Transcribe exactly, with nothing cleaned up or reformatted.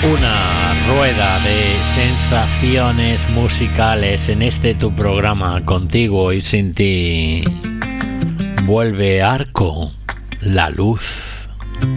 Una rueda de sensaciones musicales en este tu programa, contigo y sin ti. Vuelve Arco, la luz.